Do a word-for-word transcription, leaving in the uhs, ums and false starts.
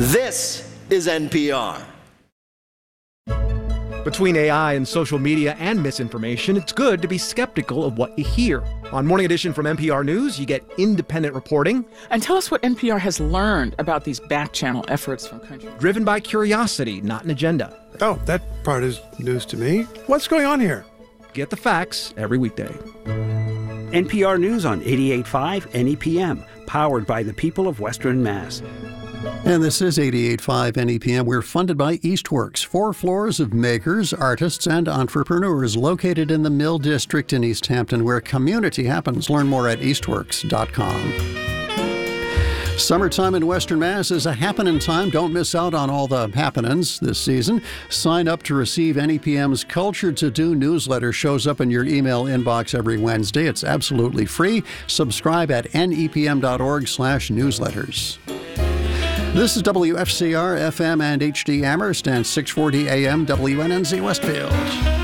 This is N P R. Between A I and social media and misinformation, it's good to be skeptical of what you hear. On Morning Edition from N P R News, you get independent reporting. And tell us what N P R has learned about these back-channel efforts from countries. Driven by curiosity, not an agenda. Oh, that part is news to me. What's going on here? Get the facts every weekday. N P R News on eighty-eight point five N E P M, powered by the people of Western Mass. And this is eighty-eight point five N E P M. We're funded by Eastworks, four floors of makers, artists, and entrepreneurs located in the Mill District in East Hampton, where community happens. Learn more at eastworks dot com. Summertime in Western Mass is a happening time. Don't miss out on all the happenings this season. Sign up to receive N E P M's Culture To Do newsletter. Shows up in your email inbox every Wednesday. It's absolutely free. Subscribe at N E P M dot org slash newsletters. This is W F C R F M and H D Amherst and six forty A M W N N Z Westfield.